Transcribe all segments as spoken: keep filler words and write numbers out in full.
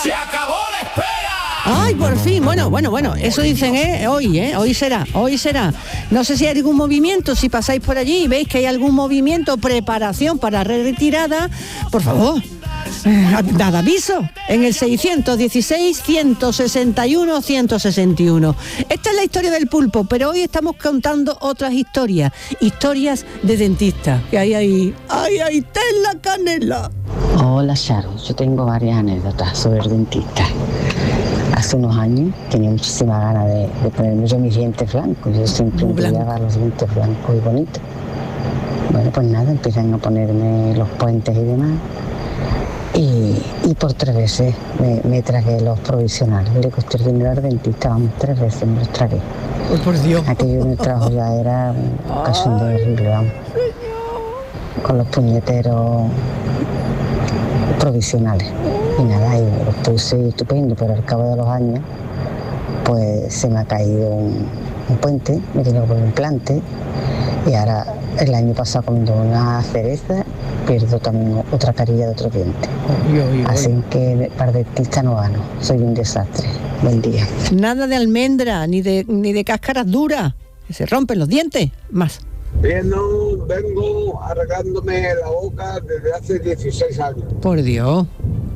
¡Se acabó la espera! Ay, por fin, bueno, bueno, bueno, eso dicen, ¿eh? Hoy, ¿eh? Hoy será, hoy será. No sé si hay algún movimiento, si pasáis por allí y veis que hay algún movimiento, preparación para retirada, por favor, eh, dad aviso en el seiscientos dieciséis, ciento sesenta y uno, ciento sesenta y uno. Esta es la historia del pulpo, pero hoy estamos contando otras historias, historias de dentistas, que hay ahí, ay, ahí está en la canela. Hola, Sharon, yo tengo varias anécdotas sobre el dentista. Hace unos años tenía muchísima ganas de, de ponerme yo mis dientes blancos. Yo siempre llevaba los dientes blancos y bonitos. Bueno, pues nada, empiezan a ponerme los puentes y demás. Y, y por tres veces me, me tragué los provisionales. Le costó el dinero al dentista, vamos, tres veces me los tragué. Oh, por Dios. Aquello en el trabajo ya era ocasión de horrible, vamos. Con los puñeteros provisionales. Y nada, y los puse estupendo, pero al cabo de los años, pues se me ha caído un, un puente, me tengo que poner un implante, y ahora el año pasado comiendo una cereza, pierdo también otra carilla de otro diente. Oy, oy, oy. Así que para dentista no gano, soy un desastre. Buen día. Nada de almendra, ni de, ni de cáscaras duras, que se rompen los dientes, más. Bien, no, vengo arreglándome la boca desde hace dieciséis años. Por Dios.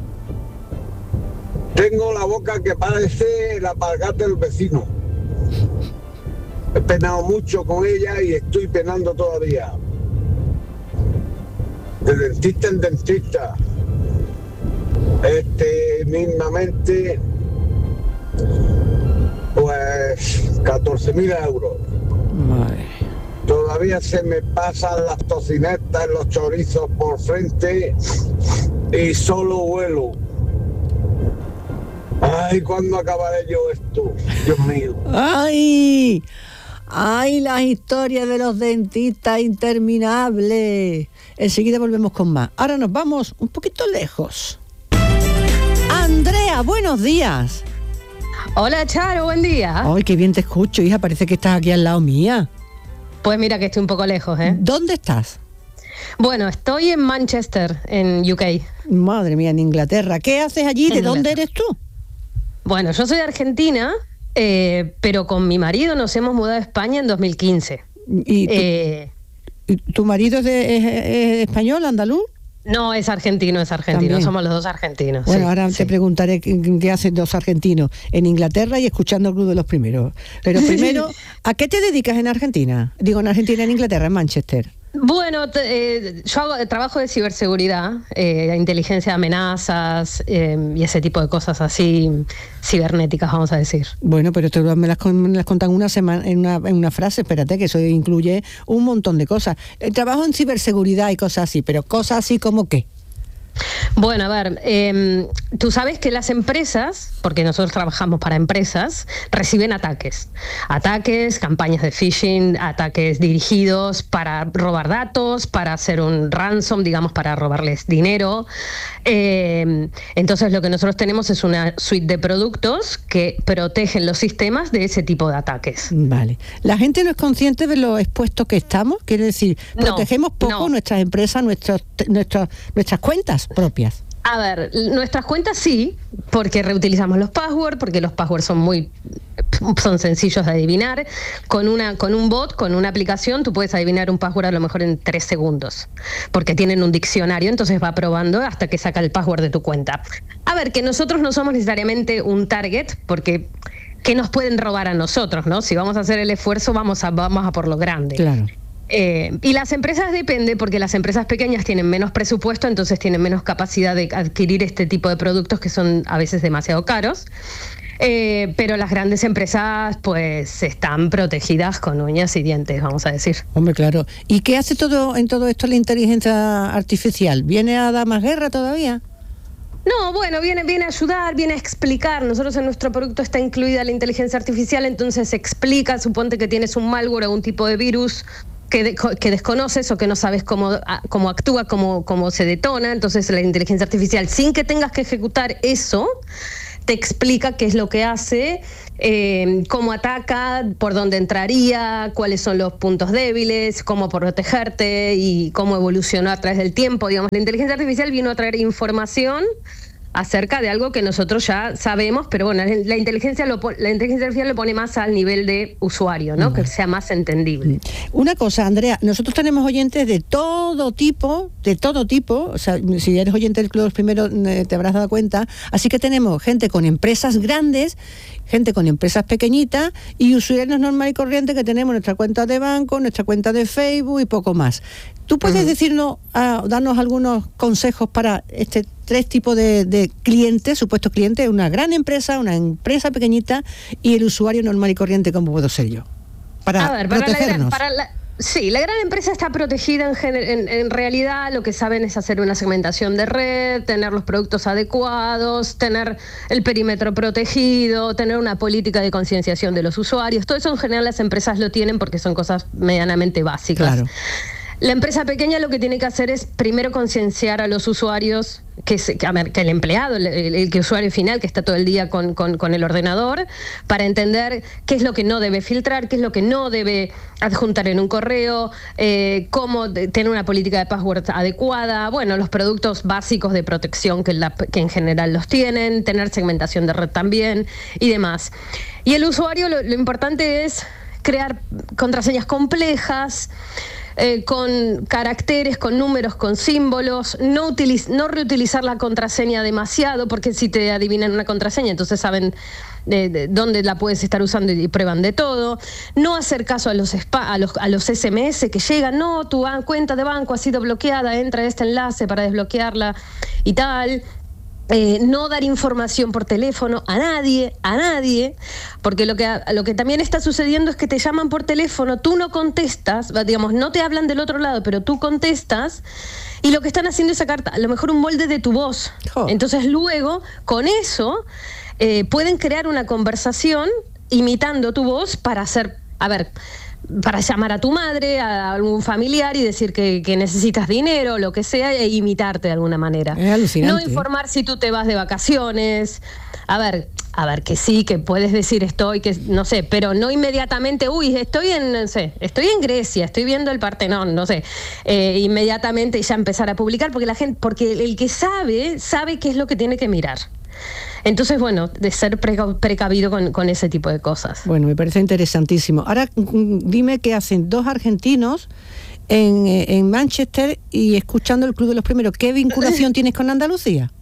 Tengo la boca que parece la alpargata del vecino. He penado mucho con ella y estoy penando todavía. De dentista en dentista. Este, mismamente, pues, catorce mil euros. Madre. Todavía se me pasan las tocinetas, los chorizos por frente y solo vuelo. Ay, ¿cuándo acabaré yo esto? Dios mío. ¡Ay! ¡Ay, las historias de los dentistas interminables! Enseguida volvemos con más. Ahora nos vamos un poquito lejos. Andrea, buenos días. Hola, Charo, buen día. Ay, qué bien te escucho, hija, parece que estás aquí al lado mía. Pues mira que estoy un poco lejos, ¿eh? ¿Dónde estás? Bueno, estoy en Manchester, en U K. Madre mía, en Inglaterra. ¿Qué haces allí? ¿De dónde eres tú? Bueno, yo soy de Argentina, eh, pero con mi marido nos hemos mudado a España en dos mil quince. ¿Y tu, eh, ¿tu marido es, de, es, es español, andaluz? No, es argentino, es argentino. También. Somos los dos argentinos. Bueno, sí, ahora sí. te preguntaré qué, qué hacen dos argentinos en Inglaterra y escuchando el Club de los Primeros. Pero primero, ¿a qué te dedicas en Argentina? Digo, en Argentina, en Inglaterra, en Manchester. Bueno, te, eh, yo hago trabajo de ciberseguridad, eh, inteligencia de amenazas eh, y ese tipo de cosas así cibernéticas, vamos a decir. Bueno, pero esto me las, me las contan una semana, en, una, en una frase, espérate, que eso incluye un montón de cosas. El trabajo en ciberseguridad y cosas así, pero cosas así como qué. Bueno, a ver, eh, tú sabes que las empresas, porque nosotros trabajamos para empresas, reciben ataques. Ataques, campañas de phishing, ataques dirigidos para robar datos, para hacer un ransom, digamos, para robarles dinero. Eh, entonces lo que nosotros tenemos es una suite de productos que protegen los sistemas de ese tipo de ataques. Vale. ¿La gente no es consciente de lo expuestos que estamos? Quiere decir, protegemos no, poco no. nuestras empresas, nuestros, nuestros, nuestras cuentas propias. A ver, nuestras cuentas sí, porque reutilizamos los passwords, porque los passwords son muy son sencillos de adivinar. Con una con un bot, con una aplicación, tú puedes adivinar un password a lo mejor en tres segundos, porque tienen un diccionario, entonces va probando hasta que saca el password de tu cuenta. A ver, que nosotros no somos necesariamente un target, porque ¿qué nos pueden robar a nosotros, no? Si vamos a hacer el esfuerzo, vamos a vamos a por lo grande. Claro. Eh, y las empresas depende, porque las empresas pequeñas tienen menos presupuesto, entonces tienen menos capacidad de adquirir este tipo de productos que son a veces demasiado caros. Eh, pero las grandes empresas pues están protegidas con uñas y dientes, vamos a decir. Hombre, claro. ¿Y qué hace todo en todo esto la inteligencia artificial? ¿Viene a dar más guerra todavía? No, bueno, viene, viene a ayudar, viene a explicar. Nosotros en nuestro producto está incluida la inteligencia artificial, entonces explica, suponte que tienes un malware o un tipo de virus que, de, que desconoces o que no sabes cómo, cómo actúa, cómo, cómo se detona. Entonces la inteligencia artificial, sin que tengas que ejecutar eso, te explica qué es lo que hace, eh, cómo ataca, por dónde entraría, cuáles son los puntos débiles, cómo protegerte y cómo evolucionó a través del tiempo. Digamos, la inteligencia artificial vino a traer información acerca de algo que nosotros ya sabemos, pero bueno, la inteligencia lo, la inteligencia artificial lo pone más al nivel de usuario, ¿no? Mm. Que sea más entendible. Una cosa, Andrea, nosotros tenemos oyentes de todo tipo, de todo tipo, o sea, si eres oyente del Club de los Primeros te habrás dado cuenta, así que tenemos gente con empresas grandes, gente con empresas pequeñitas y usuarios normales y corrientes que tenemos nuestra cuenta de banco, nuestra cuenta de Facebook y poco más. ¿Tú puedes uh-huh. decirnos, uh, darnos algunos consejos para este tres tipos de, de clientes, supuestos clientes, una gran empresa, una empresa pequeñita y el usuario normal y corriente, como puedo ser yo? Para, A ver, para protegernos. La, para la, sí, la gran empresa está protegida en, en, en realidad, lo que saben es hacer una segmentación de red, tener los productos adecuados, tener el perímetro protegido, tener una política de concienciación de los usuarios. Todo eso en general las empresas lo tienen porque son cosas medianamente básicas. Claro. La empresa pequeña lo que tiene que hacer es primero concienciar a los usuarios, que, se, que, a ver, que el empleado, el, el, el usuario final que está todo el día con, con, con el ordenador, para entender qué es lo que no debe filtrar, qué es lo que no debe adjuntar en un correo, eh, cómo de, tener una política de password adecuada, bueno, los productos básicos de protección que, la, que en general los tienen, tener segmentación de red también y demás. Y el usuario lo, lo importante es crear contraseñas complejas, Eh, con caracteres, con números, con símbolos, no, utiliz- no reutilizar la contraseña demasiado, porque si te adivinan una contraseña, entonces saben de, de dónde la puedes estar usando y, y prueban de todo. No hacer caso a los, spa- a los, a los S M S que llegan, no, tu ban- cuenta de banco ha sido bloqueada, entra a este enlace para desbloquearla y tal. Eh, no dar información por teléfono a nadie, a nadie, porque lo que, lo que también está sucediendo es que te llaman por teléfono, tú no contestas, digamos, no te hablan del otro lado, pero tú contestas, y lo que están haciendo es sacar a lo mejor un molde de tu voz. Oh. Entonces luego, con eso, eh, pueden crear una conversación imitando tu voz para hacer, a ver, para llamar a tu madre, a algún familiar y decir que, que necesitas dinero, lo que sea, e imitarte de alguna manera. Es alucinante. No informar si tú te vas de vacaciones. A ver, a ver, que sí, que puedes decir estoy, que no sé, pero no inmediatamente, uy, estoy en, no sé, estoy en Grecia, estoy viendo el Partenón, no sé, eh, inmediatamente ya empezar a publicar, porque la gente, porque el que sabe, sabe qué es lo que tiene que mirar. Entonces, bueno, de ser preca- precavido con, con ese tipo de cosas. Bueno, me parece interesantísimo. Ahora, dime qué hacen dos argentinos en, en Manchester y escuchando el Club de los Primeros. ¿Qué vinculación tienes con Andalucía?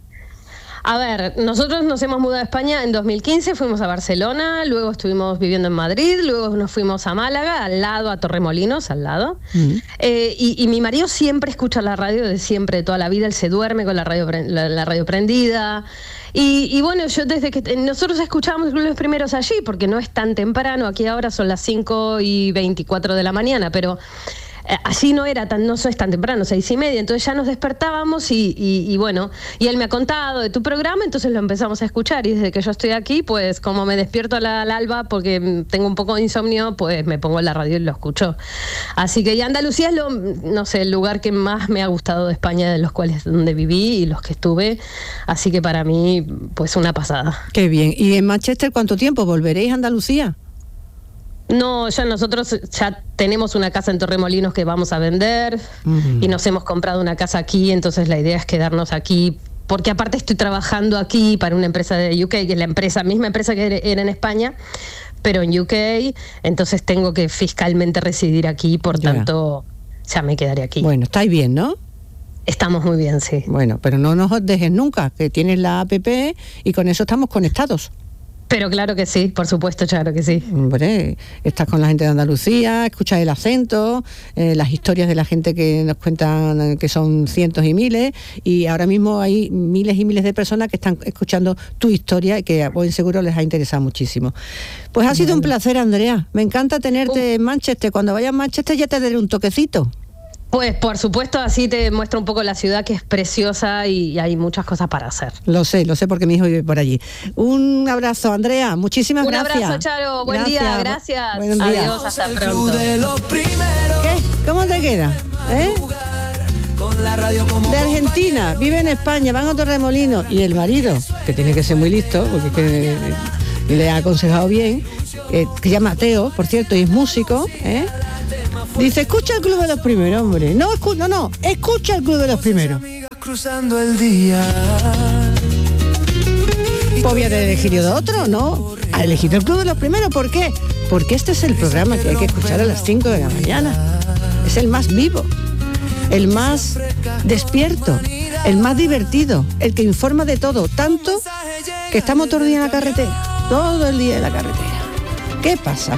A ver, nosotros nos hemos mudado a España en dos mil quince, fuimos a Barcelona, luego estuvimos viviendo en Madrid, luego nos fuimos a Málaga, al lado, a Torremolinos, al lado. Mm. Eh, y, y mi marido siempre escucha la radio, de siempre, de toda la vida, él se duerme con la radio, la, la radio prendida. Y, y bueno, yo desde que nosotros escuchábamos los primeros allí, porque no es tan temprano, aquí ahora son las cinco y veinticuatro de la mañana, pero eh, allí no era tan, no es tan temprano, seis y media, entonces ya nos despertábamos y, y, y bueno, y él me ha contado de tu programa, entonces lo empezamos a escuchar y desde que yo estoy aquí, pues como me despierto al, al alba porque tengo un poco de insomnio, pues me pongo en la radio y lo escucho. Así que y Andalucía es lo, no sé, el lugar que más me ha gustado de España, de los cuales donde viví y los que estuve, así que para mí, pues una pasada. Qué bien. ¿Y en Manchester cuánto tiempo? ¿Volveréis a Andalucía? No, ya nosotros ya tenemos una casa en Torremolinos que vamos a vender uh-huh. y nos hemos comprado una casa aquí, entonces la idea es quedarnos aquí, porque aparte estoy trabajando aquí para una empresa de U K, que es la empresa, misma empresa que era en España, pero en U K, entonces tengo que fiscalmente residir aquí, por ya. tanto ya me quedaré aquí. Bueno, estáis bien, ¿no? Estamos muy bien, sí. Bueno, pero no nos dejes nunca, que tienes la app y con eso estamos conectados. Pero claro que sí, por supuesto, claro que sí. Hombre, estás con la gente de Andalucía, escuchas el acento, eh, las historias de la gente que nos cuentan, que son cientos y miles, y ahora mismo hay miles y miles de personas que están escuchando tu historia y que a buen seguro les ha interesado muchísimo. Pues ha sido un placer, Andrea. Me encanta tenerte uh. en Manchester. Cuando vayas a Manchester ya te daré un toquecito. Pues por supuesto, así te muestra un poco la ciudad, que es preciosa y hay muchas cosas para hacer. Lo sé, lo sé porque mi hijo vive por allí. Un abrazo, Andrea, muchísimas un gracias. Un abrazo, Charo, buen gracias. día, gracias. Buen día. Adiós, hasta pronto. ¿Qué? ¿Cómo te queda? ¿Eh? De Argentina, vive en España, van a Torremolinos, y el marido, que tiene que ser muy listo, porque es que le ha aconsejado bien, eh, que se llama Teo, por cierto, y es músico, ¿eh? Dice, escucha el Club de los Primeros, hombre. No, escu- no, no, escucha el Club de los Primeros. Cruzando el día. Fobia de elegir de otro, ¿no? Ha elegido el Club de los Primeros. ¿Por qué? Porque este es el programa que hay que escuchar a las cinco de la mañana. Es el más vivo, el más despierto, el más divertido, el que informa de todo, tanto que estamos todo el día en la carretera, todo el día en la carretera. ¿Qué pasa?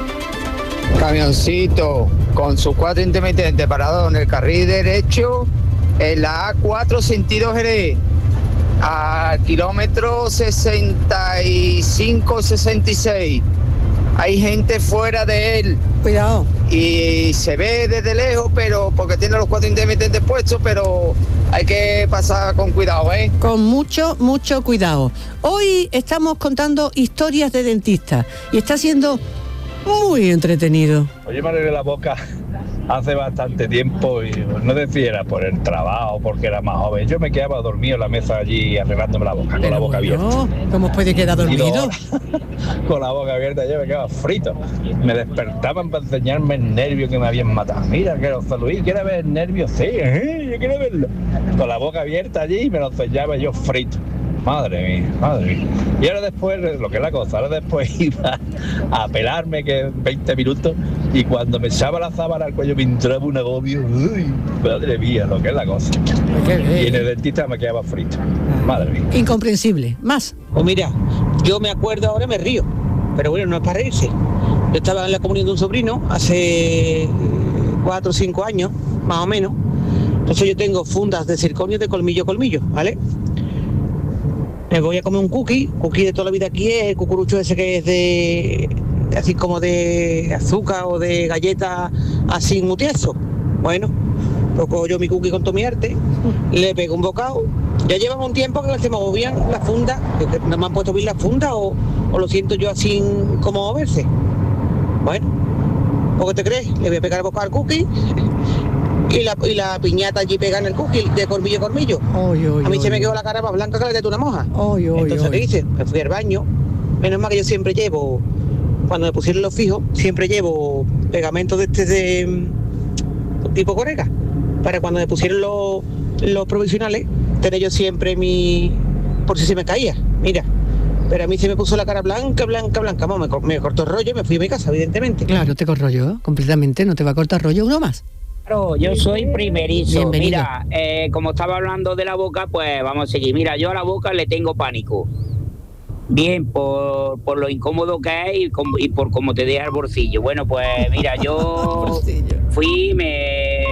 Camioncito con su cuatro intermitente parado en el carril derecho en la A cuatro sentido Jerez al kilómetro sesenta y cinco sesenta y seis. Hay gente fuera de él. Cuidado. Y se ve desde lejos, pero porque tiene los cuatro intermitentes puestos, pero hay que pasar con cuidado, ¿eh? Con mucho, mucho cuidado. Hoy estamos contando historias de dentistas y está siendo muy entretenido. Oye, me arreglé la boca hace bastante tiempo y no decía era por el trabajo, porque era más joven. Yo me quedaba dormido en la mesa allí arreglándome la boca, con Pero la boca abierta. No, ¿cómo puede quedar dormido? Con la boca abierta yo me quedaba frito. Me despertaban para enseñarme el nervio que me habían matado. Mira, que los Luis, ¿quieres ver el nervio? Sí, ¿eh? Yo quiero verlo. Con la boca abierta allí y me lo enseñaba yo frito. Madre mía, madre mía. Y ahora después, lo que es la cosa, ahora después iba a pelarme que veinte minutos y cuando me echaba la sábana al cuello me entraba un agobio. Uy, madre mía, lo que es la cosa. Y en el dentista me quedaba frito. Madre mía. Incomprensible. Más. Pues mira, yo me acuerdo, ahora me río, pero bueno, no es para reírse. Yo estaba en la comunión de un sobrino hace cuatro o cinco años, más o menos. Entonces yo tengo fundas de circonio de colmillo a colmillo, ¿vale? Me voy a comer un cookie, cookie de toda la vida aquí es el cucurucho ese que es de, de así como de azúcar o de galleta así muy tieso. Bueno, pues cojo yo mi cookie con todo mi arte, le pego un bocado. Ya llevamos un tiempo que se me movían las fundas, que no me han puesto bien las fundas o, o lo siento yo así como moverse. Bueno, ¿por qué te crees? Le voy a pegar el bocado al cookie y la, y la piñata allí pega en el cookie de colmillo a colmillo. Oy, oy, a mí oy, se me oy. quedó la cara más blanca que la de una moja. Oy, oy, Entonces, oy. ¿qué hice? Me fui al baño. Menos mal que yo siempre llevo, cuando me pusieron los fijos, siempre llevo pegamento de este de mm, tipo corega. Para cuando me pusieron los, los provisionales, tener yo siempre mi... por si se me caía. Mira. Pero a mí se me puso la cara blanca, blanca, blanca. Vamos, me, me cortó el rollo y me fui a mi casa, evidentemente. Claro, te corro yo, completamente, no te va a cortar rollo uno más. Claro, yo soy primerizo. Bienvenido. Mira, eh, como estaba hablando de la boca, pues vamos a seguir. Mira, yo a la boca le tengo pánico. Bien, por, por lo incómodo que es y, com- y por cómo te deja el bolsillo. Bueno, pues mira, yo fui, me,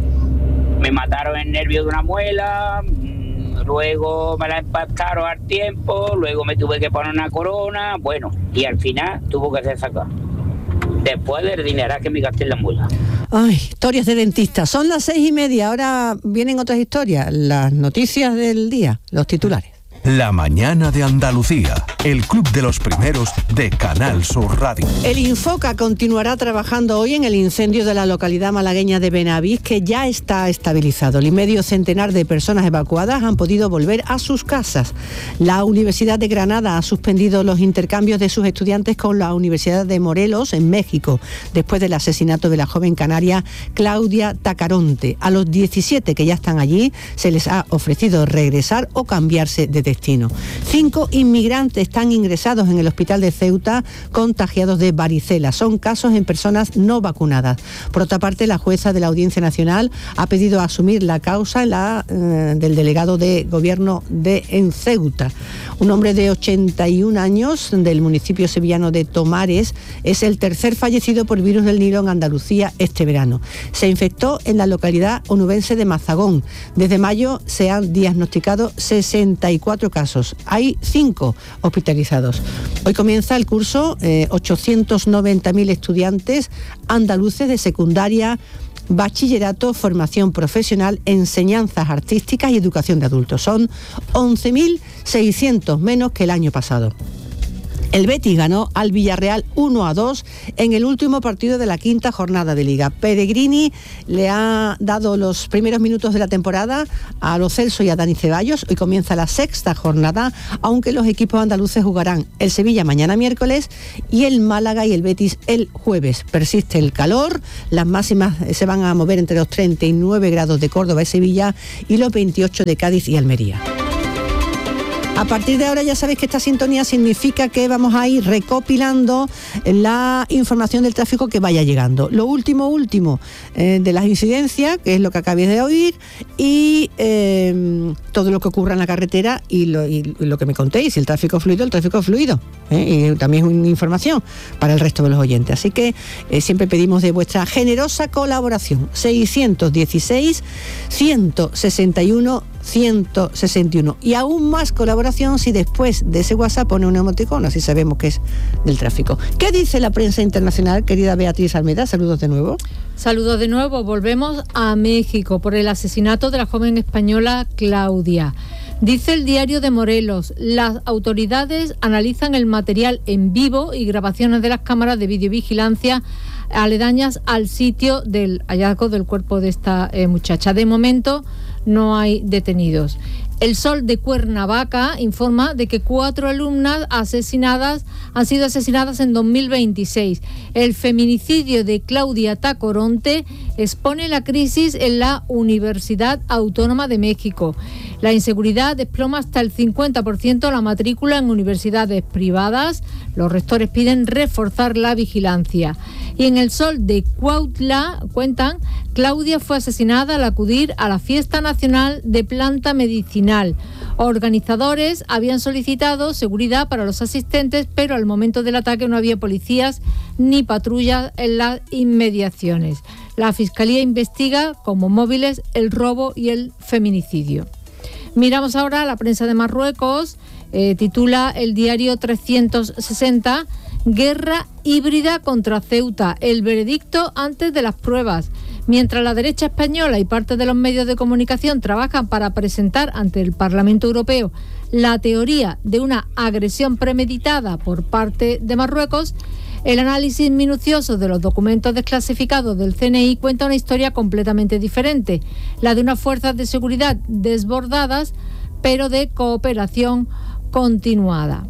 me mataron el nervio de una muela, mmm, luego me la empastaron al tiempo, luego me tuve que poner una corona, bueno, y al final tuvo que ser sacado. Después del dinero que me gasté en la muela. Ay, historias de dentistas. Son las seis y media, ahora vienen otras historias, las noticias del día, los titulares. La mañana de Andalucía, el club de los primeros de Canal Sur Radio. El Infoca continuará trabajando hoy en el incendio de la localidad malagueña de Benavís, que ya está estabilizado. El medio centenar de personas evacuadas han podido volver a sus casas. La Universidad de Granada ha suspendido los intercambios de sus estudiantes con la Universidad de Morelos en México, después del asesinato de la joven canaria Claudia Tacaronte. A los diecisiete que ya están allí se les ha ofrecido regresar o cambiarse de destino. Cinco inmigrantes están ingresados en el hospital de Ceuta contagiados de varicela. Son casos en personas no vacunadas. Por otra parte, la jueza de la Audiencia Nacional ha pedido asumir la causa en la, eh, del delegado de gobierno de en Ceuta. Un hombre de ochenta y un años del municipio sevillano de Tomares es el tercer fallecido por virus del Nilo en Andalucía este verano. Se infectó en la localidad onubense de Mazagón. Desde mayo se han diagnosticado sesenta y cuatro casos. Hay cinco hospitalizados. Hoy comienza el curso eh, ochocientos noventa mil estudiantes andaluces de secundaria, bachillerato, formación profesional, enseñanzas artísticas y educación de adultos. Son once mil seiscientos menos que el año pasado. El Betis ganó al Villarreal uno a dos en el último partido de la quinta jornada de Liga. Pellegrini le ha dado los primeros minutos de la temporada a Lo Celso y a Dani Ceballos. Hoy comienza la sexta jornada, aunque los equipos andaluces jugarán el Sevilla mañana miércoles y el Málaga y el Betis el jueves. Persiste el calor, las máximas se van a mover entre los treinta y nueve grados de Córdoba y Sevilla y los veintiocho de Cádiz y Almería. A partir de ahora ya sabéis que esta sintonía significa que vamos a ir recopilando la información del tráfico que vaya llegando. Lo último, último, eh, de las incidencias, que es lo que acabéis de oír, y eh, todo lo que ocurra en la carretera y lo, y lo que me contéis, si el tráfico fluido, el tráfico fluido. ¿eh? Y también es una información para el resto de los oyentes. Así que eh, siempre pedimos de vuestra generosa colaboración. seiscientos dieciséis, ciento sesenta y uno, ciento sesenta y uno. Y aún más colaboración si después de ese WhatsApp pone un emoticón, así sabemos que es del tráfico. ¿Qué dice la prensa internacional, querida Beatriz Almeda? Saludos de nuevo. Saludos de nuevo. Volvemos a México por el asesinato de la joven española Claudia. Dice el Diario de Morelos, las autoridades analizan el material en vivo y grabaciones de las cámaras de videovigilancia aledañas al sitio del hallazgo del cuerpo de esta eh, muchacha. De momento no hay detenidos. El Sol de Cuernavaca informa de que cuatro alumnas asesinadas han sido asesinadas en dos mil veintiséis. El feminicidio de Claudia Tacoronte expone la crisis en la Universidad Autónoma de México. La inseguridad desploma hasta el cincuenta por ciento la matrícula en universidades privadas. Los rectores piden reforzar la vigilancia. Y en el Sol de Cuautla cuentan, Claudia fue asesinada al acudir a la fiesta nacional de planta medicinal. Organizadores habían solicitado seguridad para los asistentes, pero al momento del ataque no había policías ni patrullas en las inmediaciones. La Fiscalía investiga como móviles el robo y el feminicidio. Miramos ahora a la prensa de Marruecos. Eh, titula el diario trescientos sesenta, Guerra híbrida contra Ceuta, el veredicto antes de las pruebas. Mientras la derecha española y parte de los medios de comunicación trabajan para presentar ante el Parlamento Europeo la teoría de una agresión premeditada por parte de Marruecos, el análisis minucioso de los documentos desclasificados del C N I cuenta una historia completamente diferente, la de unas fuerzas de seguridad desbordadas, pero de cooperación continuada.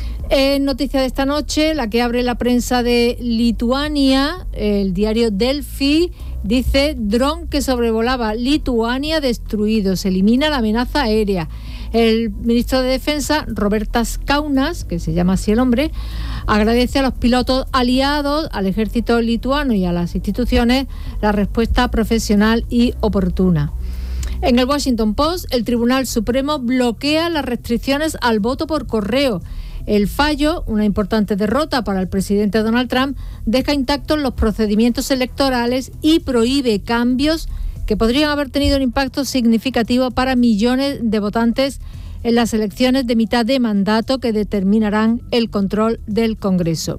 En noticia de esta noche, la que abre la prensa de Lituania, el diario Delphi, dice: dron que sobrevolaba Lituania destruido, se elimina la amenaza aérea. El ministro de Defensa, Robertas Kaunas, que se llama así el hombre, agradece a los pilotos aliados, al ejército lituano y a las instituciones la respuesta profesional y oportuna. En el Washington Post, el Tribunal Supremo bloquea las restricciones al voto por correo. El fallo, una importante derrota para el presidente Donald Trump, deja intactos los procedimientos electorales y prohíbe cambios que podrían haber tenido un impacto significativo para millones de votantes en las elecciones de mitad de mandato que determinarán el control del Congreso.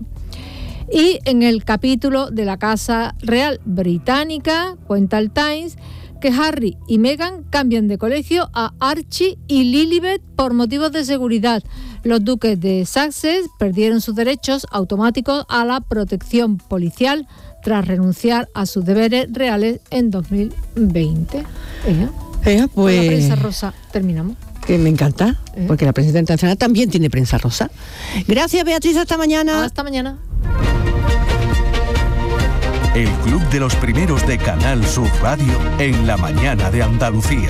Y en el capítulo de la Casa Real Británica, cuenta el Times, que Harry y Meghan cambian de colegio a Archie y Lilibet por motivos de seguridad. Los duques de Sussex perdieron sus derechos automáticos a la protección policial tras renunciar a sus deberes reales en dos mil veinte. Ella, Ella pues... Con la prensa rosa terminamos. Que me encanta, ¿Eh? porque la prensa internacional también tiene prensa rosa. Gracias, Beatriz, hasta mañana. Hasta mañana. El Club de los Primeros de Canal Sur Radio en la mañana de Andalucía.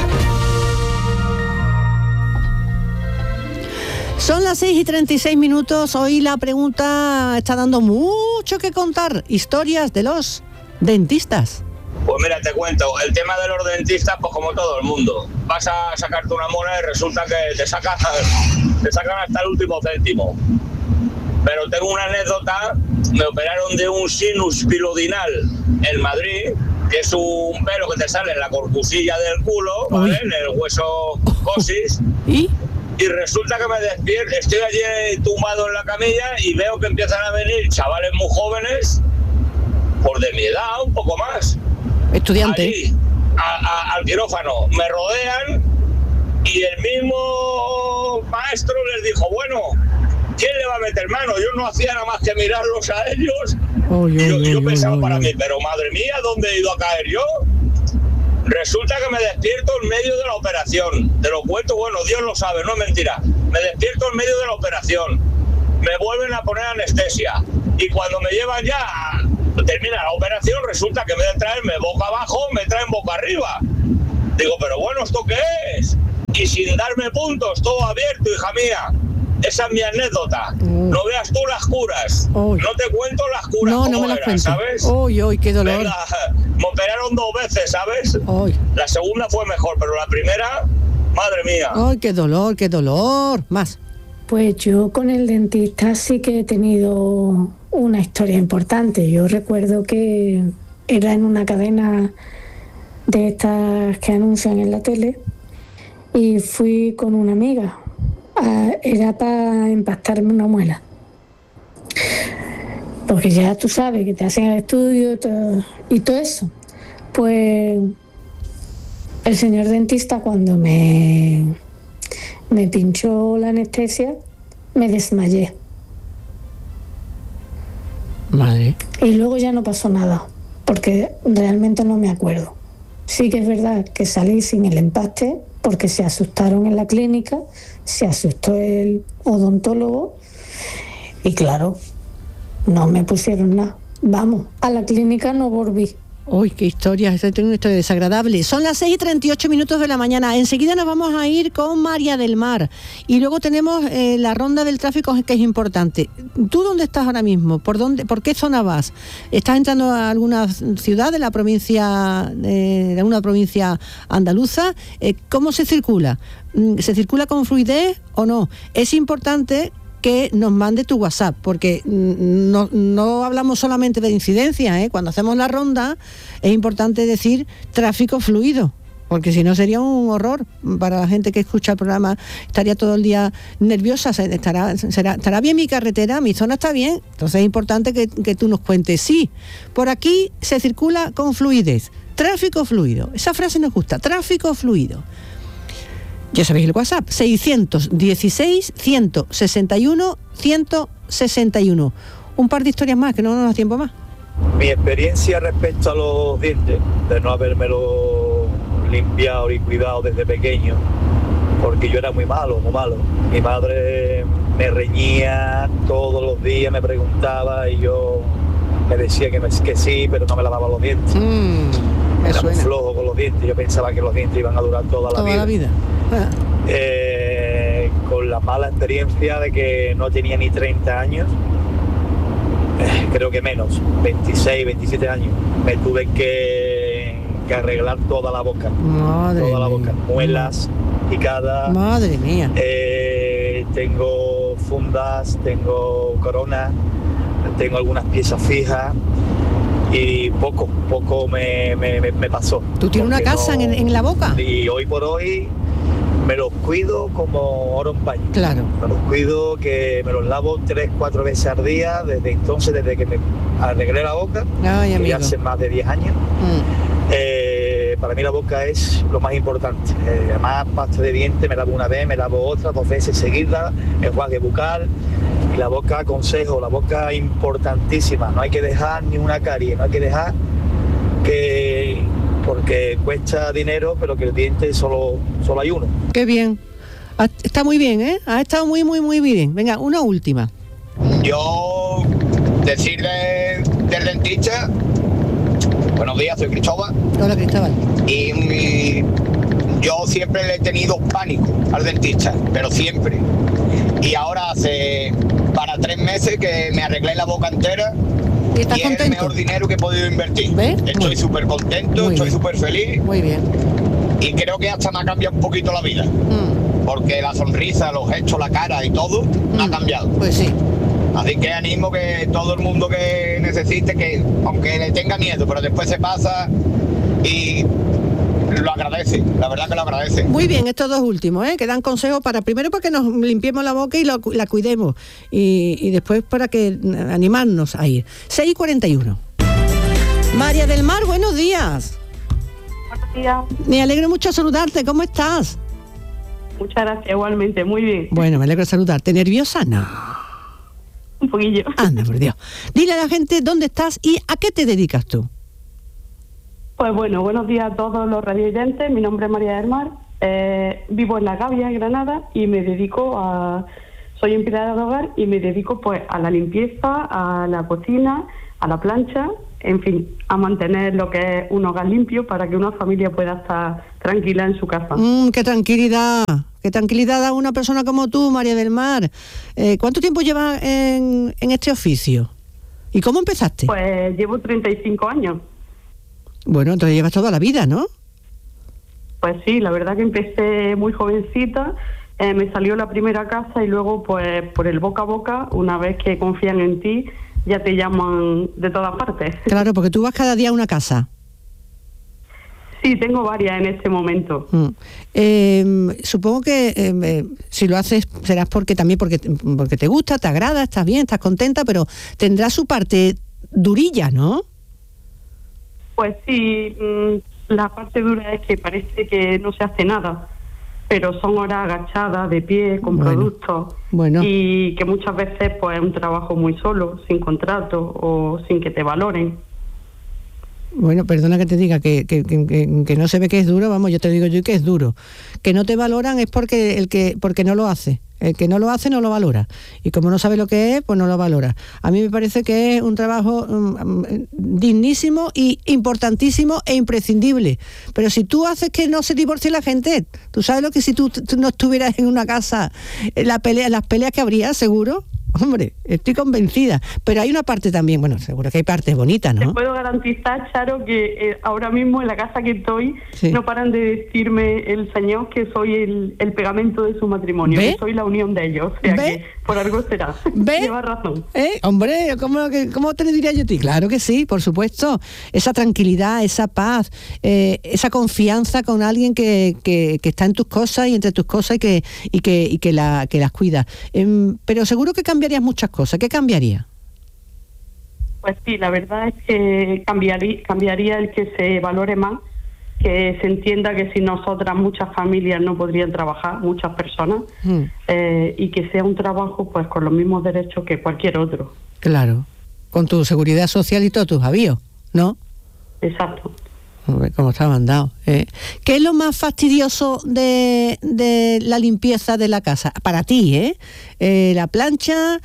Son las seis y treinta y seis minutos. Hoy la pregunta está dando mucho que contar. Historias de los dentistas. Pues mira, te cuento, el tema de los dentistas, pues como todo el mundo. Vas a sacarte una muela y resulta que te sacan, te sacan hasta el último céntimo. Pero tengo una anécdota, me operaron de un sinus pilodinal en Madrid, que es un pelo que te sale en la corpusilla del culo, ¿vale? En el hueso coxis. ¿Y? Y resulta que me despierto, estoy allí tumbado en la camilla y veo que empiezan a venir chavales muy jóvenes, por de mi edad, un poco más. Estudiante. Allí, a, a, al quirófano, me rodean y el mismo maestro les dijo, bueno, ¿quién le va a meter mano? Yo no hacía nada más que mirarlos a ellos. Oh, yo, y yo, yo, yo pensaba yo, yo, para yo. mí, pero madre mía, ¿dónde he ido a caer yo? Resulta que me despierto en medio de la operación. Te lo cuento, bueno, Dios lo sabe, no es mentira. Me despierto en medio de la operación. Me vuelven a poner anestesia. Y cuando me llevan ya, termina la operación, resulta que en vez de traerme boca abajo, me traen boca arriba. Digo, pero bueno, ¿esto qué es? y sin darme puntos, todo abierto, hija mía. Esa es mi anécdota. Mm. No veas tú las curas. Uy. No te cuento las curas no, como no me las eran, cuento. ¿sabes? Uy, uy, qué dolor. Venga, me operaron dos veces, ¿sabes? Uy. La segunda fue mejor, pero la primera, madre mía. Ay, qué dolor, qué dolor. Más. Pues yo con el dentista sí que he tenido una historia importante. Yo recuerdo que era en una cadena de estas que anuncian en la tele y fui con una amiga. Ah, era para empastarme una muela. Porque ya tú sabes que te hacen el estudio todo, y todo eso. Pues el señor dentista cuando me, me pinchó la anestesia, me desmayé. Madre. Y luego ya no pasó nada, porque realmente no me acuerdo. Sí que es verdad que salí sin el empaste, porque se asustaron en la clínica, se asustó el odontólogo y claro, no me pusieron nada. Vamos, a la clínica no volví. Uy, qué historia, esta es una historia desagradable. Son las seis y treinta y ocho minutos de la mañana. Enseguida nos vamos a ir con María del Mar. Y luego tenemos eh, la ronda del tráfico, que es importante. ¿Tú dónde estás ahora mismo? ¿Por dónde, por qué zona vas? ¿Estás entrando a alguna ciudad de la provincia, eh, de alguna provincia andaluza? Eh, ¿Cómo se circula? ¿Se circula con fluidez o no? Es importante que nos mande tu WhatsApp, porque no, no hablamos solamente de incidencias, ¿eh? Cuando hacemos la ronda es importante decir tráfico fluido, porque si no sería un horror para la gente que escucha el programa, estaría todo el día nerviosa, estará, será, estará bien mi carretera, mi zona está bien, entonces es importante que, que tú nos cuentes, sí, por aquí se circula con fluidez, tráfico fluido, esa frase nos gusta, tráfico fluido. Ya sabéis el WhatsApp, seiscientos dieciséis, ciento sesenta y uno, ciento sesenta y uno. Un par de historias más, que no nos da tiempo más. Mi experiencia respecto a los dientes, de no habérmelo limpiado y cuidado desde pequeño, porque yo era muy malo, muy malo. Mi madre me reñía todos los días, me preguntaba y yo me decía que, me, que sí, pero no me lavaba los dientes. Mm, era muy flojo con los dientes, yo pensaba que los dientes iban a durar toda la toda vida. La vida. Ah. Eh, con la mala experiencia de que no tenía ni treinta años, eh, creo que menos, veintiséis, veintisiete años, me tuve que, que arreglar toda la boca. Madre toda la mía. boca, muelas picadas. Madre mía. Eh, tengo fundas, tengo corona, tengo algunas piezas fijas. Y poco, poco me, me, me pasó. ¿Tú tienes una casa no, en, en la boca? Y hoy por hoy me los cuido como oro en paño. Claro. Me los cuido, que me los lavo tres, cuatro veces al día, desde entonces, desde que me arreglé la boca, Ay, que ya hace más de diez años. Mm. Eh, para mí la boca es lo más importante. Eh, además, pasta de dientes, me lavo una vez, me lavo otra, dos veces seguidas, enjuague bucal. Y la boca, consejo, la boca importantísima, no hay que dejar ni una carie, no hay que dejar que, porque cuesta dinero, pero que el diente solo, solo hay uno. Qué bien, está muy bien, ¿eh? Ha estado muy, muy, muy bien. Venga, una última. Yo, decir de, del dentista, buenos días, soy Cristóbal. Hola, Cristóbal. Y mi, yo siempre le he tenido pánico al dentista, pero siempre. Y ahora hace para tres meses que me arreglé la boca entera y, y es el mejor dinero que he podido invertir. ¿Ves? Estoy súper contento, muy estoy súper feliz. Muy bien. Y creo que hasta me ha cambiado un poquito la vida. Mm. Porque la sonrisa, los gestos, la cara y todo mm. ha cambiado. Pues sí. Así que animo que todo el mundo que necesite, que aunque le tenga miedo, pero después se pasa y lo agradece, la verdad que lo agradece. Muy bien, estos dos últimos, ¿eh? Que dan consejos para, primero para que nos limpiemos la boca y lo, la cuidemos, y, y después para que animarnos a ir. seis y cuarenta y uno. María del Mar, buenos días. Buenos días. Me alegro mucho saludarte, ¿cómo estás? Muchas gracias, igualmente, muy bien. Bueno, me alegro de saludarte. ¿Nerviosa? No. Un poquillo. Anda, por Dios. Dile a la gente dónde estás y a qué te dedicas tú. Pues bueno, buenos días a todos los radioyentes. Mi nombre es María del Mar. Eh, vivo en La Gavia, en Granada, y me dedico a... Soy empleada de hogar y me dedico pues a la limpieza, a la cocina, a la plancha en fin, a mantener lo que es un hogar limpio para que una familia pueda estar tranquila en su casa. Mm, ¡Qué tranquilidad! ¡Qué tranquilidad da una persona como tú, María del Mar! Eh, ¿Cuánto tiempo llevas en, en este oficio? ¿Y cómo empezaste? Pues llevo treinta y cinco años. Bueno, entonces llevas toda la vida, ¿no? Pues sí, la verdad que empecé muy jovencita, eh, me salió la primera casa y luego pues por el boca a boca, una vez que confían en ti, ya te llaman de todas partes. Claro, porque tú vas cada día a una casa. Sí, tengo varias en este momento. Mm. Eh, supongo que eh, eh, si lo haces serás porque también porque, porque te gusta, te agrada, estás bien, estás contenta, pero tendrá su parte durilla, ¿no? Pues sí, mmm, la parte dura es que parece que no se hace nada, pero son horas agachadas, de pie, con bueno, productos, bueno. y que muchas veces pues es un trabajo muy solo, sin contrato o sin que te valoren. Bueno, perdona que te diga que, que, que, que no se ve que es duro, vamos, yo te digo yo que es duro. Que no te valoran es porque el que porque no lo hace. El que no lo hace no lo valora. Y como no sabe lo que es, pues no lo valora. A mí me parece que es un trabajo um, dignísimo y importantísimo e imprescindible. Pero si tú haces que no se divorcie la gente, tú sabes lo que si tú, tú no estuvieras en una casa, la pelea, las peleas que habría, seguro. Hombre, estoy convencida. Pero hay una parte también, bueno, seguro que hay partes bonitas, ¿no? Te puedo garantizar, Charo, que eh, ahora mismo en la casa que estoy, sí, no paran de decirme el señor que soy el, el pegamento de su matrimonio, ¿ve? Que soy la unión de ellos. O sea, ¿ve? Que por algo será. ¿Ve? Lleva razón. ¿Eh? Hombre, ¿cómo, ¿cómo te lo diría yo a ti? Claro que sí, por supuesto. Esa tranquilidad, esa paz, eh, esa confianza con alguien que, que, que está en tus cosas y entre tus cosas y que, y que, y que, la, que las cuida. Eh, pero seguro que cambia muchas cosas. ¿Qué cambiaría? Pues sí, la verdad es que cambiaría, cambiaría el que se valore más, que se entienda que sin nosotras muchas familias no podrían trabajar, muchas personas, mm. eh, y que sea un trabajo pues con los mismos derechos que cualquier otro. Claro, con tu seguridad social y todos tus avíos, ¿no? Exacto. Como está mandado. ¿eh? ¿Qué es lo más fastidioso de, de la limpieza de la casa? Para ti, ¿eh? eh la plancha,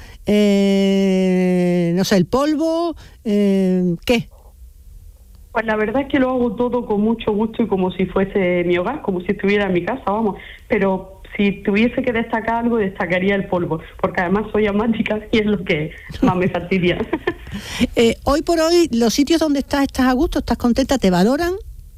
eh, no sé, el polvo, eh, ¿qué? Pues la verdad es que lo hago todo con mucho gusto y como si fuese mi hogar, como si estuviera en mi casa, vamos. Pero si tuviese que destacar algo, destacaría el polvo, porque además soy asmática y es lo que más me fastidia. eh, hoy por hoy, los sitios donde estás, ¿estás a gusto? ¿Estás contenta? ¿Te valoran?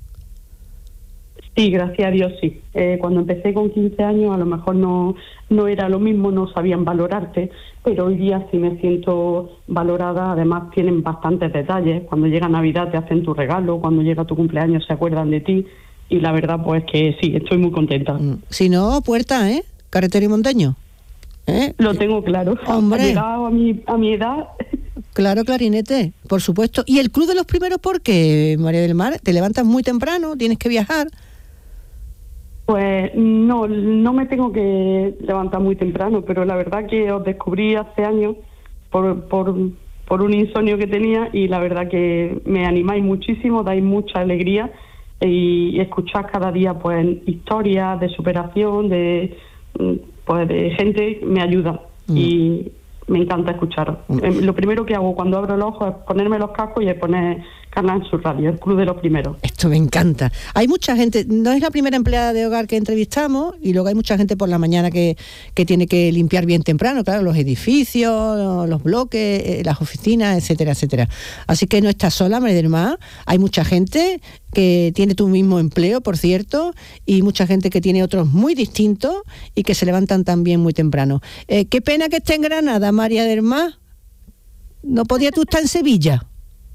Sí, gracias a Dios, sí. Eh, cuando empecé con quince años, a lo mejor no, no era lo mismo, no sabían valorarte, pero hoy día sí me siento valorada. Además, tienen bastantes detalles. Cuando llega Navidad te hacen tu regalo, cuando llega tu cumpleaños se acuerdan de ti. Y la verdad, pues que sí, estoy muy contenta. Si no, puerta, ¿eh? Carretero y montaño. ¿Eh? Lo tengo claro. Hombre. Ha llegado a mi, a mi edad. Claro, clarinete, por supuesto. ¿Y el Club de los Primeros por qué, María del Mar? ¿Te levantas muy temprano? ¿Tienes que viajar? Pues no, no me tengo que levantar muy temprano, pero la verdad que os descubrí hace años por, por, por un insomnio que tenía y la verdad que me animáis muchísimo, dais mucha alegría. Y escuchar cada día pues historias de superación de pues de gente me ayuda mm. y me encanta escuchar. Mm. Lo primero que hago cuando abro los ojos es ponerme los cascos y es poner Canal Sur Radio, el Club de los Primeros. Esto me encanta. Hay mucha gente, no es la primera empleada de hogar que entrevistamos y luego hay mucha gente por la mañana que, que tiene que limpiar bien temprano, claro, los edificios, los bloques, las oficinas, etcétera, etcétera. Así que no estás sola, María del Mar. Hay mucha gente que tiene tu mismo empleo, por cierto, y mucha gente que tiene otros muy distintos y que se levantan también muy temprano. Eh, qué pena que esté en Granada, María del Mar. ¿No podía tú estar en Sevilla?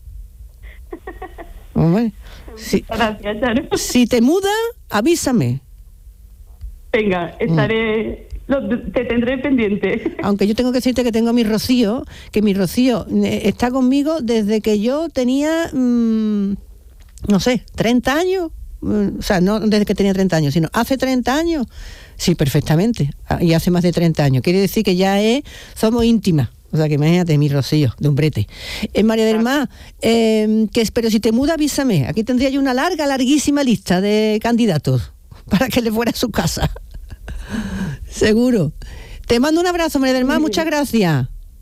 Hombre, si, Gracias, Charo. Si te mudas, avísame. Venga, estaré... Mm. Lo, te tendré pendiente. Aunque yo tengo que decirte que tengo a mi Rocío, que mi Rocío eh, está conmigo desde que yo tenía... Mmm, no sé, treinta años, o sea, no desde que tenía treinta años, sino hace treinta años, sí, perfectamente, y hace más de treinta años, quiere decir que ya es, somos íntimas, o sea, que imagínate, mi Rocío, de un brete. Eh, María del Mar, eh, que, pero si te muda, avísame, aquí tendría yo una larga, larguísima lista de candidatos, para que le fuera a su casa, seguro. Te mando un abrazo, María del Mar, muchas gracias.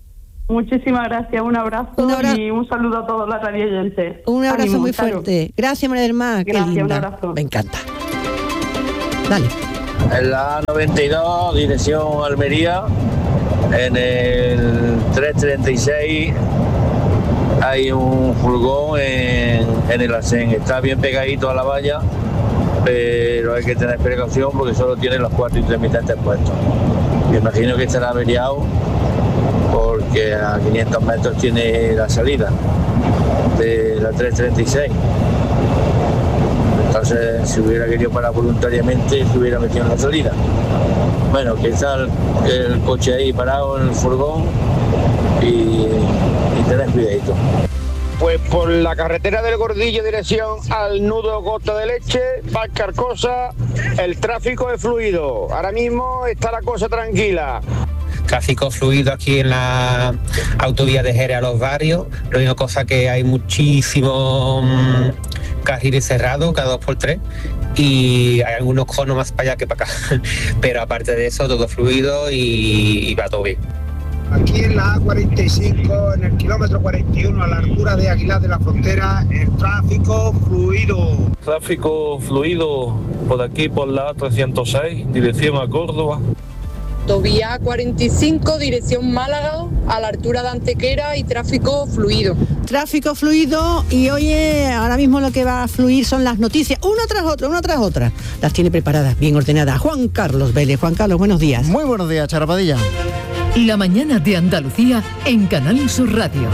Muchísimas gracias, un abrazo, un abrazo y un saludo a todos los radioyentes. Un abrazo Ánimo, muy Charo. fuerte. Gracias, María del Mar. Qué Gracias, linda. un abrazo. Me encanta. Dale. En la A noventa y dos, dirección Almería, en el trescientos treinta y seis hay un furgón en, en el arcén. Está bien pegadito a la valla, pero hay que tener precaución porque solo tiene los cuatro intermitentes puestos. Me imagino que estará averiado porque a quinientos metros tiene la salida de la trescientos treinta y seis. Entonces, si hubiera querido parar voluntariamente, se hubiera metido en la salida. Bueno, que está el, el coche ahí parado en el furgón y, y tenés cuidadito. Pues por la carretera del Gordillo, dirección al nudo Gota de Leche, Val Carcosa, el tráfico es fluido. Ahora mismo está la cosa tranquila. Tráfico fluido aquí en la autovía de Jerez a los barrios. La única cosa que hay muchísimos mmm, carriles cerrados cada dos por tres y hay algunos conos más para allá que para acá. Pero aparte de eso, todo fluido y, y va todo bien. Aquí en la A cuarenta y cinco, en el kilómetro cuarenta y uno, a la altura de Aguilar de la Frontera, el tráfico fluido. Tráfico fluido por aquí por la A trescientos seis, dirección a Córdoba. Autovía cuarenta y cinco, dirección Málaga, a la altura de Antequera, y tráfico fluido. Tráfico fluido, y oye, ahora mismo lo que va a fluir son las noticias, una tras otra, una tras otra. Las tiene preparadas, bien ordenadas. Juan Carlos Vélez. Juan Carlos, buenos días. Muy buenos días, Charo Padilla. La mañana de Andalucía en Canal Sur Radio.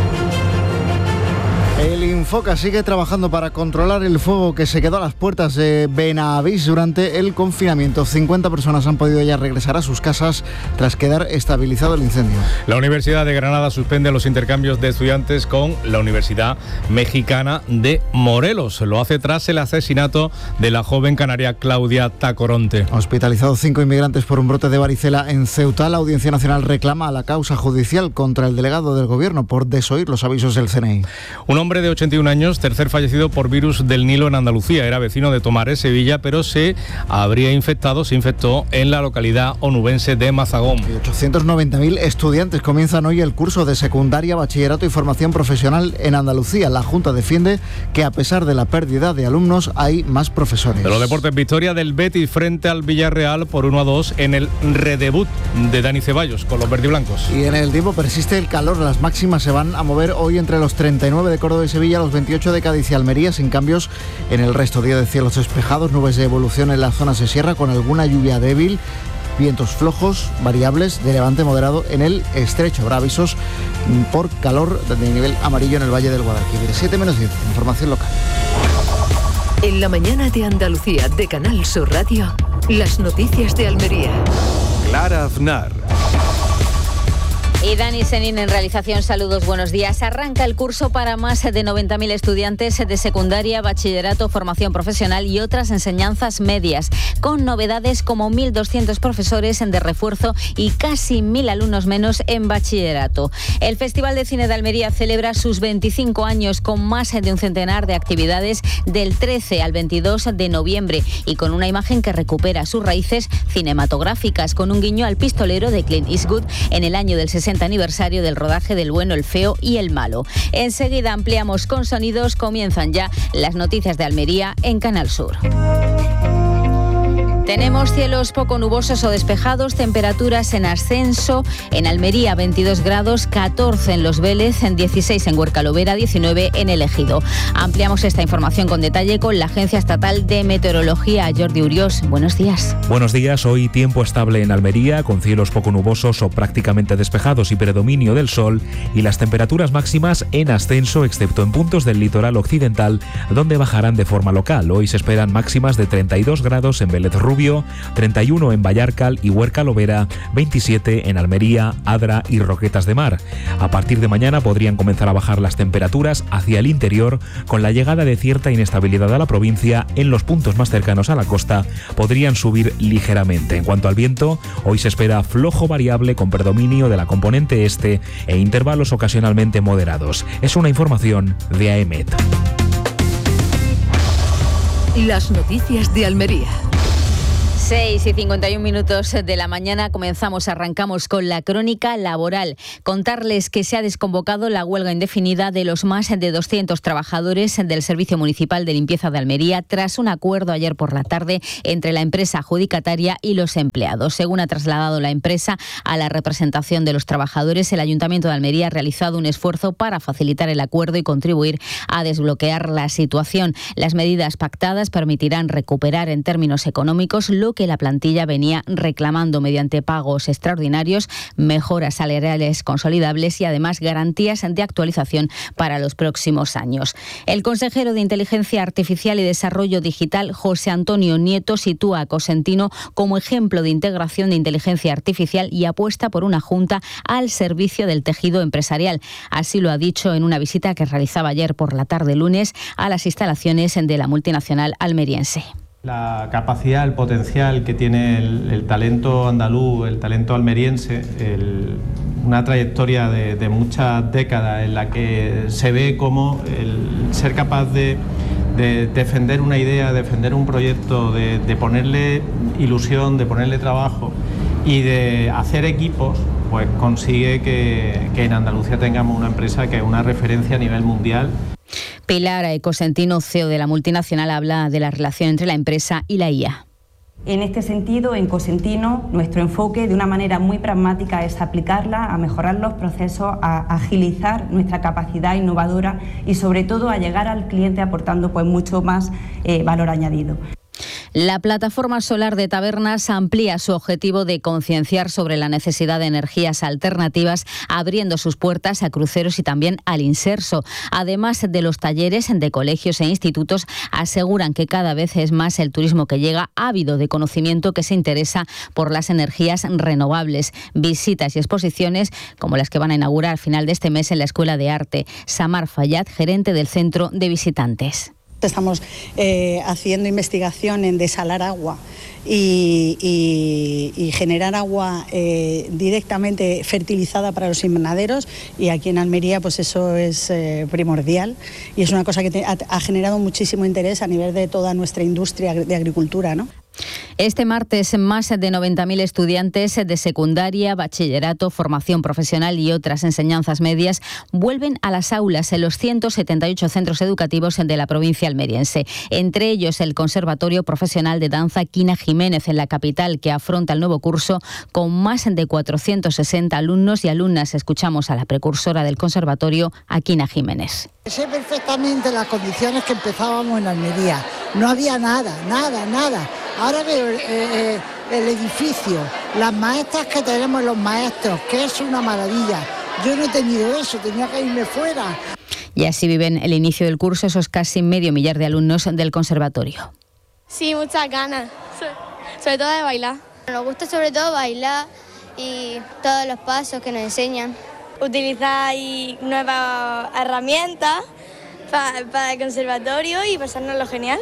El Infoca sigue trabajando para controlar el fuego que se quedó a las puertas de Benavís durante el confinamiento. cincuenta personas han podido ya regresar a sus casas tras quedar estabilizado el incendio. La Universidad de Granada suspende los intercambios de estudiantes con la Universidad Mexicana de Morelos. Lo hace tras el asesinato de la joven canaria Claudia Tacoronte. Hospitalizados cinco inmigrantes por un brote de varicela en Ceuta, la Audiencia Nacional reclama la causa judicial contra el delegado del Gobierno por desoír los avisos del C N I. Un hombre de ochenta y un años, tercer fallecido por virus del Nilo en Andalucía. Era vecino de Tomares, Sevilla, pero se habría infectado, se infectó en la localidad onubense de Mazagón. Y ochocientos noventa mil estudiantes comienzan hoy el curso de secundaria, bachillerato y formación profesional en Andalucía. La Junta defiende que a pesar de la pérdida de alumnos hay más profesores. De los deportes, victoria del Betis frente al Villarreal por uno a dos en el redebut de Dani Ceballos con los verdiblancos. Y en el tiempo persiste el calor. Las máximas se van a mover hoy entre los treinta y nueve de Córdoba y Sevilla, los veintiocho de Cádiz y Almería, sin cambios en el resto. Día de cielos despejados, nubes de evolución en la zona de sierra con alguna lluvia débil, vientos flojos, variables de levante moderado en el estrecho. Habrá avisos por calor de nivel amarillo en el Valle del Guadalquivir. siete menos diez, información local. En la mañana de Andalucía de Canal Sur Radio, las noticias de Almería. Clara Aznar. Y Dani Senin en realización, saludos, buenos días. Arranca el curso para más de noventa mil estudiantes de secundaria, bachillerato, formación profesional y otras enseñanzas medias, con novedades como mil doscientos profesores de refuerzo y casi mil alumnos menos en bachillerato. El Festival de Cine de Almería celebra sus veinticinco años con más de un centenar de actividades del trece al veintidós de noviembre y con una imagen que recupera sus raíces cinematográficas, con un guiño al Pistolero de Clint Eastwood en el año del sesenta aniversario del rodaje del Bueno, el Feo y el Malo. Enseguida ampliamos con sonidos, comienzan ya las noticias de Almería en Canal Sur. Tenemos cielos poco nubosos o despejados, temperaturas en ascenso. En Almería veintidós grados, catorce en Los Vélez, en dieciséis en Huerca-Lovera, diecinueve en El Ejido. Ampliamos esta información con detalle con la Agencia Estatal de Meteorología. Jordi Uriós, buenos días. Buenos días, hoy tiempo estable en Almería, con cielos poco nubosos o prácticamente despejados y predominio del sol, y las temperaturas máximas en ascenso, excepto en puntos del litoral occidental, donde bajarán de forma local. Hoy se esperan máximas de treinta y dos grados en Vélez Rubio, treinta y uno en Vallarcal y Huerca Lovera, veintisiete en Almería, Adra y Roquetas de Mar. A partir de mañana podrían comenzar a bajar las temperaturas hacia el interior, con la llegada de cierta inestabilidad a la provincia. En los puntos más cercanos a la costa podrían subir ligeramente. En cuanto al viento, hoy se espera flojo variable con predominio de la componente este e intervalos ocasionalmente moderados. Es una información de AEMET. Las noticias de Almería. seis y cincuenta y un minutos de la mañana comenzamos, arrancamos con la crónica laboral. Contarles que se ha desconvocado la huelga indefinida de los más de doscientos trabajadores del Servicio Municipal de Limpieza de Almería tras un acuerdo ayer por la tarde entre la empresa adjudicataria y los empleados. Según ha trasladado la empresa a la representación de los trabajadores, el Ayuntamiento de Almería ha realizado un esfuerzo para facilitar el acuerdo y contribuir a desbloquear la situación. Las medidas pactadas permitirán recuperar en términos económicos lo que la plantilla venía reclamando mediante pagos extraordinarios, mejoras salariales consolidables y además garantías de actualización para los próximos años. El consejero de Inteligencia Artificial y Desarrollo Digital, José Antonio Nieto, sitúa a Cosentino como ejemplo de integración de inteligencia artificial y apuesta por una junta al servicio del tejido empresarial. Así lo ha dicho en una visita que realizaba ayer por la tarde lunes a las instalaciones de la multinacional almeriense. La capacidad, el potencial que tiene el, el talento andaluz, el talento almeriense, el, una trayectoria de, de muchas décadas en la que se ve cómo el ser capaz de, de defender una idea, defender un proyecto, de, de ponerle ilusión, de ponerle trabajo y de hacer equipos, pues consigue que, que en Andalucía tengamos una empresa que es una referencia a nivel mundial. Pilar Cosentino, C E O de la multinacional, habla de la relación entre la empresa y la I A. En este sentido, en Cosentino, nuestro enfoque de una manera muy pragmática es aplicarla a mejorar los procesos, a agilizar nuestra capacidad innovadora y sobre todo a llegar al cliente aportando pues mucho más eh, valor añadido. La plataforma solar de Tabernas amplía su objetivo de concienciar sobre la necesidad de energías alternativas, abriendo sus puertas a cruceros y también al inserso. Además de los talleres de colegios e institutos, aseguran que cada vez es más el turismo que llega ávido de conocimiento que se interesa por las energías renovables. Visitas y exposiciones como las que van a inaugurar al final de este mes en la Escuela de Arte. Samar Fayad, gerente del Centro de Visitantes. Estamos eh, haciendo investigación en desalar agua y, y, y generar agua eh, directamente fertilizada para los invernaderos, y aquí en Almería pues eso es eh, primordial y es una cosa que te, ha, ha generado muchísimo interés a nivel de toda nuestra industria de agricultura, ¿no? Este martes, más de noventa mil estudiantes de secundaria, bachillerato, formación profesional y otras enseñanzas medias vuelven a las aulas en los ciento setenta y ocho centros educativos de la provincia almeriense. Entre ellos, el Conservatorio Profesional de Danza Quina Jiménez en la capital, que afronta el nuevo curso con más de cuatrocientos sesenta alumnos y alumnas. Escuchamos a la precursora del conservatorio, a Quina Jiménez. Sé perfectamente las condiciones que empezábamos en Almería. No había nada, nada, nada. Ahora veo eh, eh, el edificio, las maestras que tenemos, los maestros, que es una maravilla. Yo no he tenido eso, tenía que irme fuera. Y así viven el inicio del curso esos casi medio millar de alumnos del conservatorio. Sí, muchas ganas, sobre todo de bailar. Nos gusta sobre todo bailar y todos los pasos que nos enseñan. Utilizar nuevas herramientas para, para el conservatorio y pasárnoslo genial.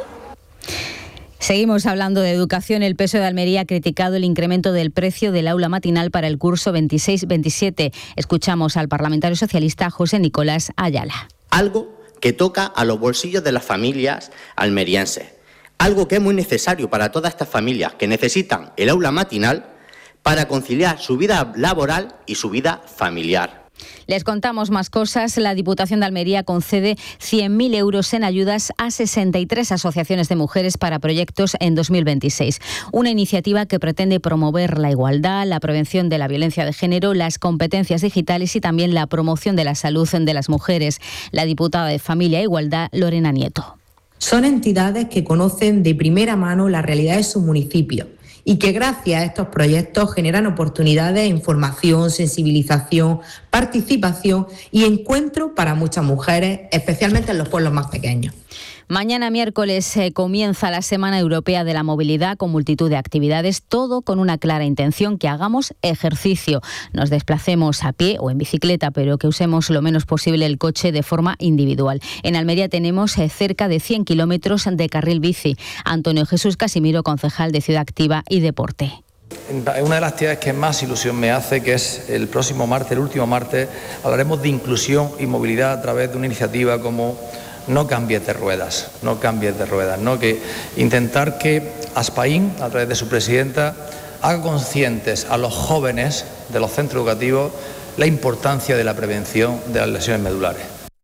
Seguimos hablando de educación. El P S O E de Almería ha criticado el incremento del precio del aula matinal para el curso veintiséis veintisiete. Escuchamos al parlamentario socialista José Nicolás Ayala. Algo que toca a los bolsillos de las familias almerienses. Algo que es muy necesario para todas estas familias que necesitan el aula matinal para conciliar su vida laboral y su vida familiar. Les contamos más cosas. La Diputación de Almería concede cien mil euros en ayudas a sesenta y tres asociaciones de mujeres para proyectos en dos mil veintiséis. Una iniciativa que pretende promover la igualdad, la prevención de la violencia de género, las competencias digitales y también la promoción de la salud de las mujeres. La diputada de Familia e Igualdad, Lorena Nieto. Son entidades que conocen de primera mano la realidad de su municipio y que gracias a estos proyectos generan oportunidades, información, sensibilización, participación y encuentro para muchas mujeres, especialmente en los pueblos más pequeños. Mañana miércoles eh, comienza la Semana Europea de la Movilidad con multitud de actividades, todo con una clara intención: que hagamos ejercicio, nos desplacemos a pie o en bicicleta, pero que usemos lo menos posible el coche de forma individual. En Almería tenemos eh, cerca de cien kilómetros de carril bici. Antonio Jesús Casimiro, concejal de Ciudad Activa y Deporte. Una de las actividades que más ilusión me hace, que es el próximo martes, el último martes, hablaremos de inclusión y movilidad a través de una iniciativa como No cambies de ruedas, no cambies de ruedas, ¿no? Que intentar que Aspaín, a través de su presidenta, haga conscientes a los jóvenes de los centros educativos la importancia de la prevención de las lesiones medulares.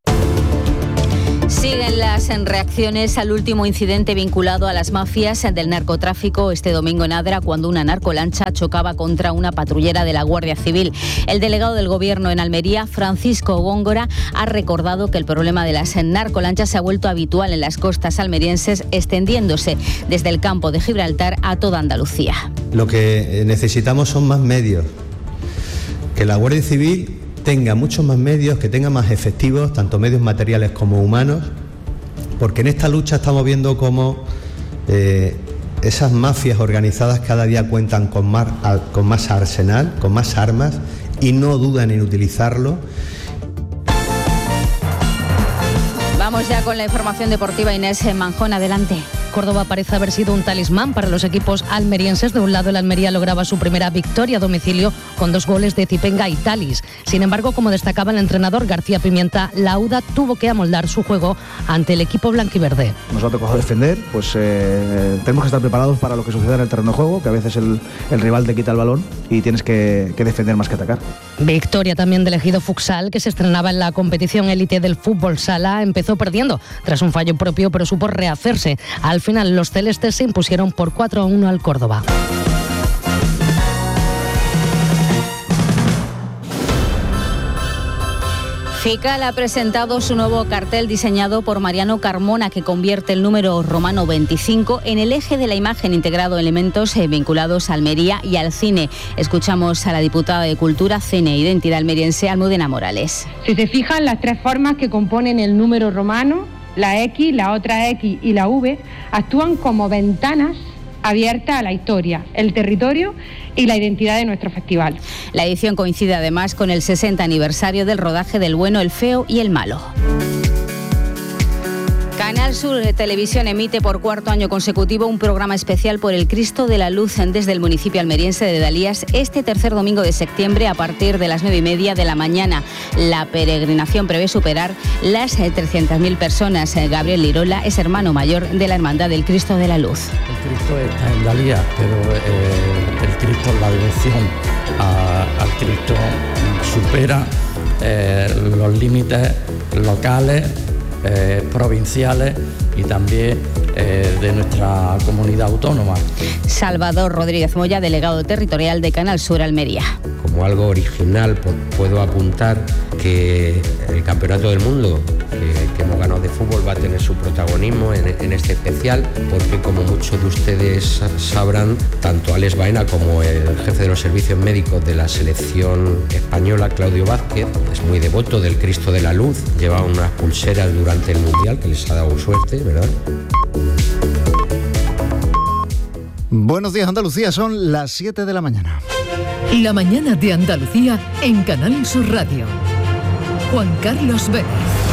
Siguen las reacciones al último incidente vinculado a las mafias del narcotráfico este domingo en Adra, cuando una narcolancha chocaba contra una patrullera de la Guardia Civil. El delegado del Gobierno en Almería, Francisco Góngora, ha recordado que el problema de las narcolanchas se ha vuelto habitual en las costas almerienses, extendiéndose desde el campo de Gibraltar a toda Andalucía. Lo que necesitamos son más medios, que la Guardia Civil tenga muchos más medios, que tenga más efectivos, tanto medios materiales como humanos, porque en esta lucha estamos viendo cómo eh, esas mafias organizadas cada día cuentan con más, con más arsenal, con más armas, y no dudan en utilizarlo. Vamos ya con la información deportiva. Inés Manjón, adelante. Córdoba parece haber sido un talismán para los equipos almerienses. De un lado, el Almería lograba su primera victoria a domicilio con dos goles de Zipenga y Talis. Sin embargo, como destacaba el entrenador García Pimienta, la AUDA tuvo que amoldar su juego ante el equipo blanquiverde. Nos ha tocado defender, pues eh, tenemos que estar preparados para lo que suceda en el terreno de juego, que a veces el, el rival te quita el balón y tienes que, que defender más que atacar. Victoria también del Ejido Futsal, que se estrenaba en la competición élite del fútbol sala. Empezó perdiendo tras un fallo propio, pero supo rehacerse. Al final, los celestes se impusieron por cuatro a uno al Córdoba. FICAL ha presentado su nuevo cartel diseñado por Mariano Carmona, que convierte el número romano veinticinco en el eje de la imagen, integrado elementos eh, vinculados a Almería y al cine. Escuchamos a la diputada de Cultura, Cine e Identidad almeriense, Almudena Morales. Si se fijan, las tres formas que componen el número romano, la X, la otra X y la V, actúan como ventanas abierta a la historia, el territorio y la identidad de nuestro festival. La edición coincide además con el sesenta aniversario del rodaje del Bueno, el Feo y el Malo. Canal Sur Televisión emite por cuarto año consecutivo un programa especial por el Cristo de la Luz desde el municipio almeriense de Dalías este tercer domingo de septiembre a partir de las nueve y media de la mañana. La peregrinación prevé superar las trescientas mil personas. Gabriel Lirola es hermano mayor de la Hermandad del Cristo de la Luz. El Cristo está en Dalías, pero eh, el Cristo, la devoción a, al Cristo supera eh, los límites locales, Eh, provinciales y también eh, de nuestra comunidad autónoma. Salvador Rodríguez Moya, delegado territorial de Canal Sur Almería. Como algo original puedo apuntar que el Campeonato del Mundo que, que hemos ganado de fútbol va a tener su protagonismo en, en este especial, porque como muchos de ustedes sabrán, tanto Alex Baena como el jefe de los servicios médicos de la selección española, Claudio Vázquez, es muy devoto del Cristo de la Luz, lleva unas pulseras durante el Mundial que les ha dado suerte, ¿verdad? Buenos días, Andalucía, son las siete de la mañana. La mañana de Andalucía en Canal Sur Radio. Juan Carlos Vélez.